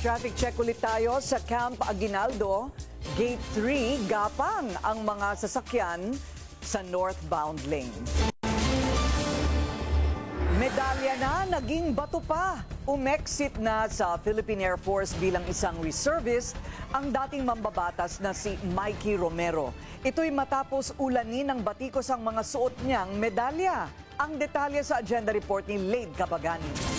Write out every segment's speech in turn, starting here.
Traffic check ulit tayo sa Camp Aguinaldo. Gate 3, gapang ang mga sasakyan sa northbound lane. Medalya na, naging bato pa. Umexit na sa Philippine Air Force bilang isang reservist ang dating mambabatas na si Mikey Romero. Ito'y matapos ulanin ng batikos ang mga suot niyang medalya. Ang detalye sa agenda report ni Laide Cabagani.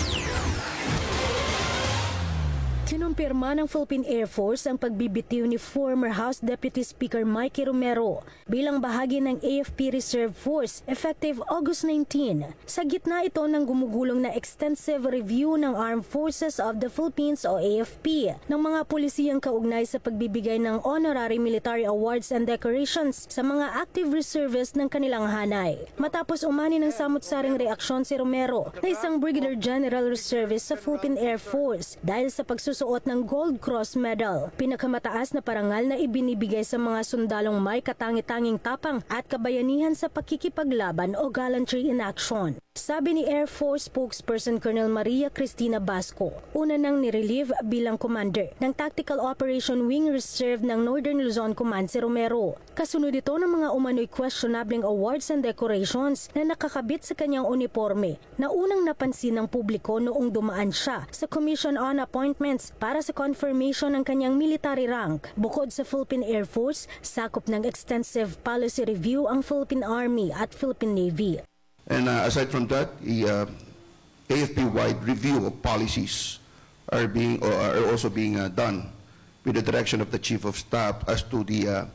Kinumpirma ng Philippine Air Force ang pagbibitiw ni former House Deputy Speaker Mikey Romero bilang bahagi ng AFP Reserve Force effective August 19. Sa gitna ito ng gumugulong na extensive review ng Armed Forces of the Philippines o AFP ng mga pulisiyang kaugnay sa pagbibigay ng honorary military awards and decorations sa mga active reservists ng kanilang hanay. Matapos umani ng samut-saring reaksyon si Romero na isang Brigadier General Reservist sa Philippine Air Force dahil sa pagsusuot ng Gold Cross Medal, pinakamataas na parangal na ibinibigay sa mga sundalong may katangi-tanging tapang at kabayanihan sa pakikipaglaban o gallantry in action. Sabi ni Air Force spokesperson Colonel Maria Cristina Basco, una nang nirelieve bilang commander ng Tactical Operation Wing Reserve ng Northern Luzon Command si Romero. Kasunod ito ng mga umano'y questionable awards and decorations na nakakabit sa kanyang uniforme na unang napansin ng publiko noong dumaan siya sa Commission on Appointments para sa confirmation ng kanyang military rank. Bukod sa Philippine Air Force, sakop ng extensive policy review ang Philippine Army at Philippine Navy. And aside from that, the AFP-wide review of policies are also being done with the direction of the Chief of Staff as to the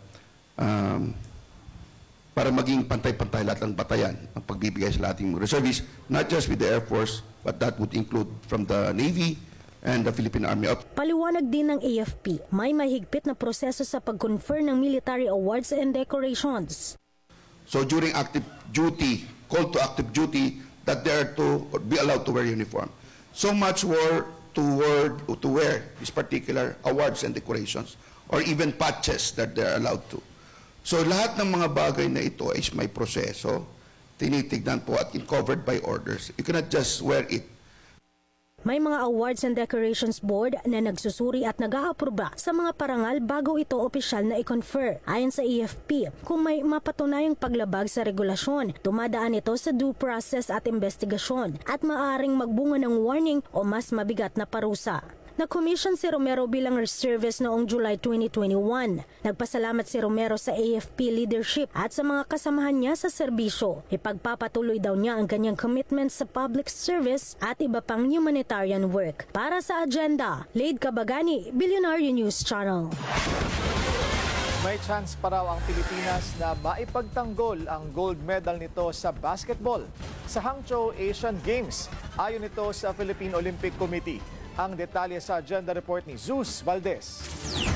para maging pantay-pantay lahat ng batayan ang pagbibigay sa ating reservists, not just with the Air Force, but that would include from the Navy and the Philippine Army. Paliwanag din ng AFP, may mahigpit na proseso sa pag-confer ng military awards and decorations. So during active duty, call to active duty, that they are to be allowed to wear uniform. So much more to wear these particular awards and decorations, or even patches that they are allowed to. So lahat ng mga bagay na ito is may proseso, tinitignan po at covered by orders. You cannot just wear it. May mga awards and decorations board na nagsusuri at nag-aaproba sa mga parangal bago ito opisyal na i-confer. Ayon sa AFP, kung may mapatunayang paglabag sa regulasyon, dumadaan ito sa due process at investigasyon at maaaring magbunga ng warning o mas mabigat na parusa. Na-commission si Romero bilang reservist noong July 2021. Nagpasalamat si Romero sa AFP leadership at sa mga kasamahan niya sa serbisyo. Ipagpapatuloy daw niya ang kanyang commitment sa public service at iba pang humanitarian work. Para sa agenda, Laide Cabagani, Billionaire News Channel. May chance pa raw ang Pilipinas na maipagtanggol ang gold medal nito sa basketball sa Hangzhou Asian Games. Ayon ito sa Philippine Olympic Committee. Ang detalye sa agenda report ni Zeus Valdez.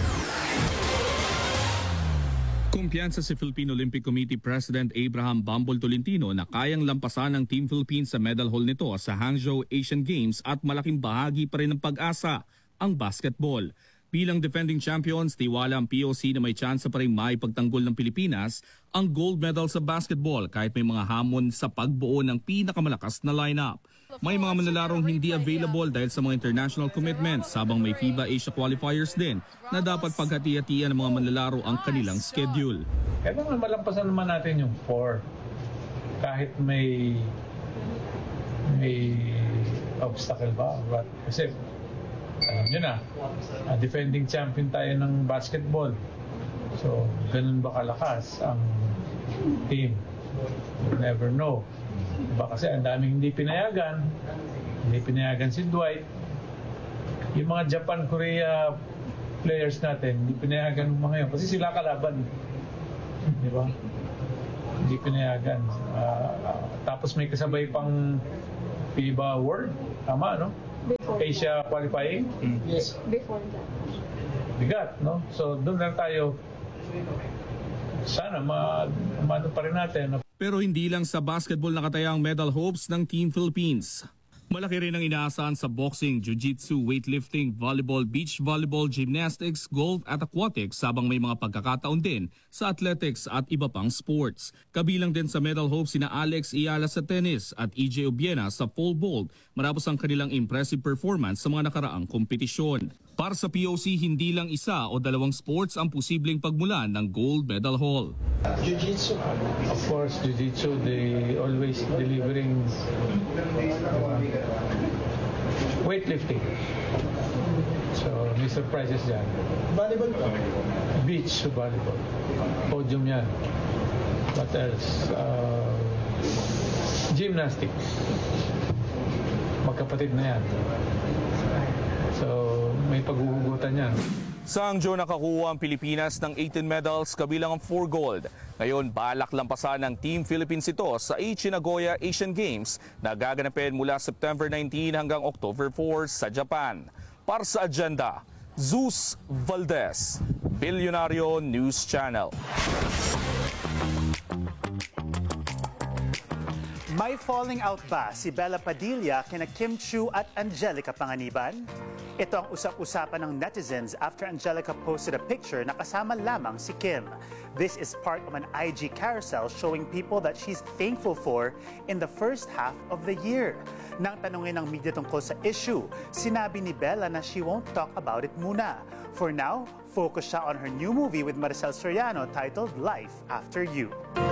Kumpiyansa si Philippine Olympic Committee President Abraham Bambol Tolentino na kayang lampasan ng Team Philippines sa medal haul nito sa Hangzhou Asian Games at malaking bahagi pa rin ng pag-asa ang basketball. Bilang defending champions, tiwala ang POC na may tsansa pa rin maipagtanggol ng Pilipinas ang gold medal sa basketball kahit may mga hamon sa pagbuo ng pinakamalakas na lineup. May mga manlalarong hindi available dahil sa mga international commitments habang may FIBA Asia qualifiers din na dapat paghati-hatian ng mga manlalaro ang kanilang schedule. Kailangan malampasan naman natin yung 4 kahit may obstacle ba. Kasi alam nyo na, defending champion tayo ng basketball. So, ganun ba kalakas ang team? You never know. Diba kasi ang daming hindi pinayagan si Dwight. Yung mga Japan, Korea players natin, hindi pinayagan mga yun. Kasi sila kalaban. Diba? Hindi pinayagan. Tapos may kasabay pang FIBA World. Tama, no? Before Asia qualifying? Yes. Before that. Bigat, no? So doon lang tayo. Sana maano pa rin natin. Pero hindi lang sa basketball nakataya ang medal hopes ng Team Philippines. Malaki rin ang inaasahan sa boxing, jiu-jitsu, weightlifting, volleyball, beach volleyball, gymnastics, golf at aquatics sabang may mga pagkakataon din sa athletics at iba pang sports. Kabilang din sa medal hopes sina Alex Iala sa tennis at EJ Obiena sa pole vault matapos ang kanilang impressive performance sa mga nakaraang kompetisyon. Para sa POC, hindi lang isa o dalawang sports ang posibleng pagmulan ng gold medal haul. Jiu-Jitsu. Of course, Jiu-Jitsu, they always delivering weightlifting. So, may surprises dyan. Volleyball? Beach volleyball. Podium yan. What else? Gymnastics. Magkapatid na yan. So, may paghuhugutan yan. Sa Hangzhou nakakuha ang Pilipinas ng 18 medals kabilang ang 4 gold. Ngayon, balak lampasan ng Team Philippines ito sa Aichi Nagoya Asian Games na gaganapin mula September 19 hanggang October 4 sa Japan. Para sa agenda, Zeus Valdez, Bilyonaryo News Channel. May falling out ba si Bella Padilla kina Kim Chiu at Angelica Panganiban? Ito ang usap-usapan ng netizens after Angelica posted a picture na kasama lamang si Kim. This is part of an IG carousel showing people that she's thankful for in the first half of the year. Nang tanungin ng media tungkol sa issue, sinabi ni Bella na she won't talk about it muna. For now, focus siya on her new movie with Maricel Soriano titled Life After You.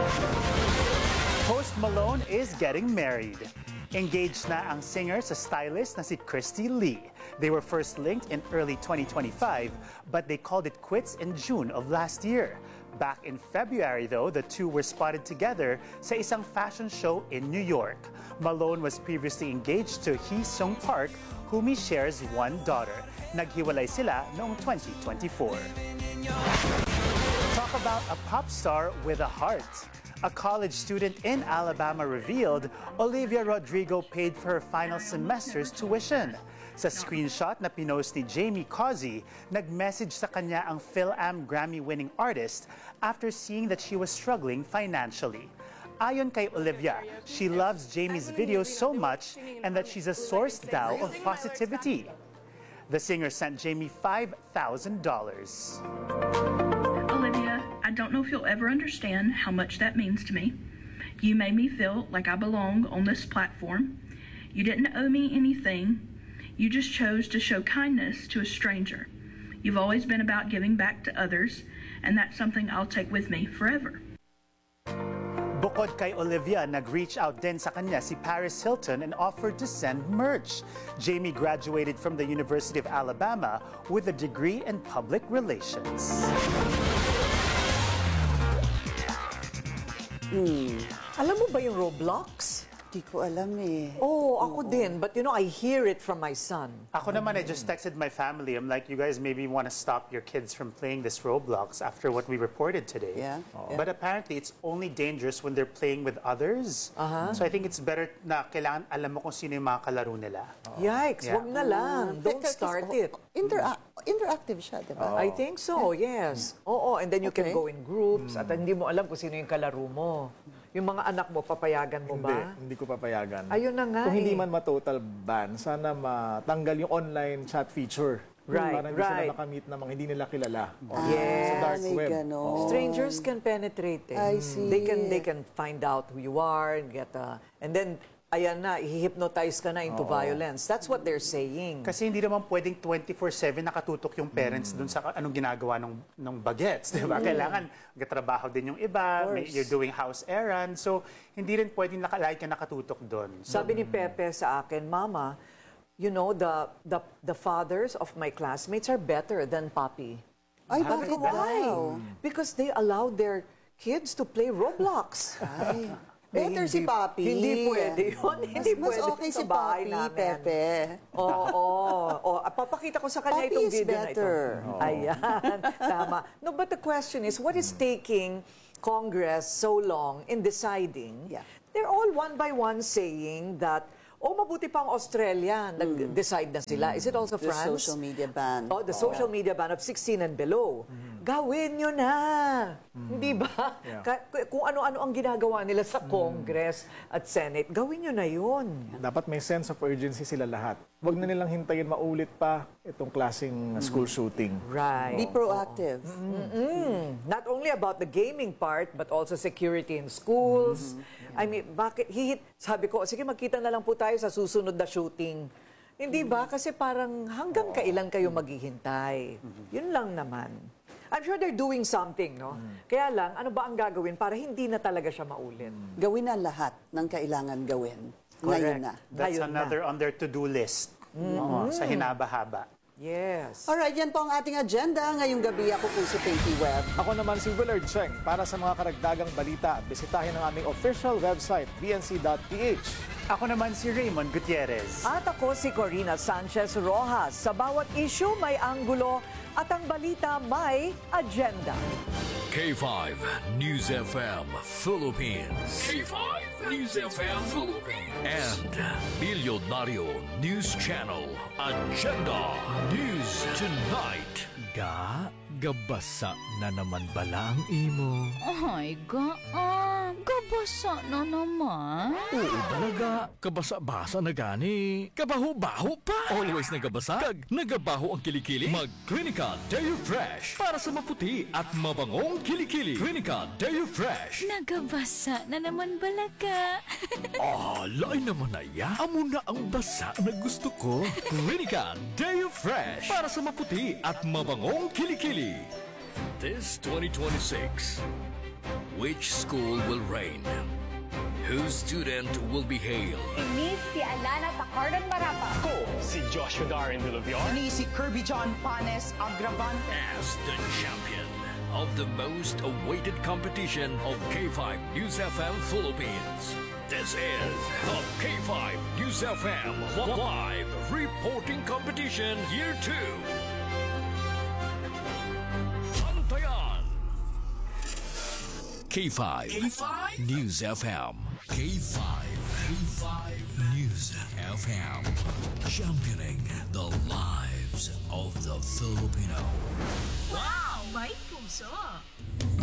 Post Malone is getting married. Engaged na ang singer sa stylist na si Christy Lee. They were first linked in early 2025, but they called it quits in June of last year. Back in February, though, the two were spotted together sa isang fashion show in New York. Malone was previously engaged to Hee Sung Park, whom he shares one daughter. Naghiwalay sila noong 2024. Talk about a pop star with a heart. A college student in Alabama revealed Olivia Rodrigo paid for her final semester's tuition. Sa screenshot na pinost ni Jamie Causey, nag-message sa kanya ang Phil-Am Grammy-winning artist after seeing that she was struggling financially. Ayon kay Olivia, she loves Jamie's videos so much and that she's a source daw of positivity. The singer sent Jamie $5,000. Olivia, I don't know if you'll ever understand how much that means to me. You made me feel like I belong on this platform. You didn't owe me anything. You just chose to show kindness to a stranger. You've always been about giving back to others, and that's something I'll take with me forever. Bukod kay Olivia, nag-reach out din sa kanya si Paris Hilton and offered to send merch. Jamie graduated from the University of Alabama with a degree in public relations. Alam mo ba yung Roblox? Di ko alam eh. Oh, ako din. But you know, I hear it from my son. Ako naman, I just texted my family. I'm like, you guys maybe want to stop your kids from playing this Roblox after what we reported today. Yeah. But apparently, it's only dangerous when they're playing with others. So I think it's better na kailangan alam mo kung sino yung mga kalaro nila. Yikes, Yeah. wag na lang. Don't Because start it. Interactive siya, di ba? I think so, yes. Oo, and then you can Okay. go in groups at hindi mo alam kung sino yung kalaro mo. Yung mga anak mo, papayagan mo ba? Hindi ko papayagan. Ayun na nga Kung hindi eh. man ma-total ban, sana matanggal yung online chat feature. Right, Para hindi right. sila makamit ng mga hindi nila kilala. Yes. Sa dark may web. ganon. Strangers can penetrate eh. I see. They can find out who you are and get and then ayan na, i-hypnotize ka na into violence. That's what they're saying. Kasi hindi naman pwedeng 24/7 nakatutok yung parents dun sa anong ginagawa ng bagets, di ba? Kailangan magtrabaho din yung iba, you're doing house errands, so hindi rin pwedeng lagi ka nakatutok dun. Sabi ni Pepe sa akin, Mama, you know, the fathers of my classmates are better than Papi. Ay, bakit Why? daw? Because they allow their kids to play Roblox. Ay, better si Papi. Hindi pwede yun. Hindi Mas pwede okay sa si bahay Papi, namin. Pepe. Oo. Papakita ko sa kanya Papi itong is video better. na ito. Ayan. Tama. No, but the question is, what is taking Congress so long in deciding? Yeah. They're all one by one saying that, mabuti pa ang Australia. Nag-decide na sila. Is it also The France? social media ban. Oh, the social media ban of 16 and below. Gawin nyo na. Hindi ba? Kung ano-ano ang ginagawa nila sa Congress at Senate, gawin nyo na yun. Dapat may sense of urgency sila lahat. Huwag na nilang hintayin maulit pa itong klaseng school shooting. Right. Be proactive. Not only about the gaming part, but also security in schools. I mean, bakit sabi ko, sige, magkita na lang po tayo sa susunod na shooting. Hindi ba? Kasi parang hanggang kailan kayo maghihintay? Yun lang naman. I'm sure they're doing something, no? Kaya lang, ano ba ang gagawin para hindi na talaga siya maulit? Gawin na lahat ng kailangan gawin. Ngayon na. That's Ngayon another on their to-do list. Oo, sa hinaba-haba. Yes. Alright, yan po ang ating agenda. Ngayong gabi ako po si Pinky Webb. Ako naman si Willard Cheng. Para sa mga karagdagang balita, bisitahin ang aming official website, bnc.ph. Ako naman si Raymond Gutierrez. At ako si Corina Sanchez Rojas. Sa bawat issue may anggulo at ang balita may agenda. K5 News FM Philippines. K5 News FM Philippines. And Milyonaryo News Channel. Agenda News Tonight. Gabasa na naman bala ang imo. Ay, gabasa na naman. Oo talaga, kabasa-basa na gani. Kabaho-baho pa. Always nagabasa, kag nagabaho ang kilikili. Mag-Clinica Deo Fresh para sa maputi at mabangong kilikili. Clinica Deo Fresh. Nagabasa na naman balaga. Lain naman na ya. Amo na ang basa na gusto ko. Clinica Deo Fresh para sa maputi at mabangong kilikili. This 2026, which school will reign? Whose student will be hailed? Ni si Alana Tacardan Marapa. Ko si Joshua Darin Villaviar. Ni si Kirby John Panes Agravan. As the champion of the most awaited competition of K5 News FM Philippines. This is the K5 News FM Live Reporting Competition Year 2. K5 News FM. K5 News FM. Championing the lives of the Filipino. Wow, may puso.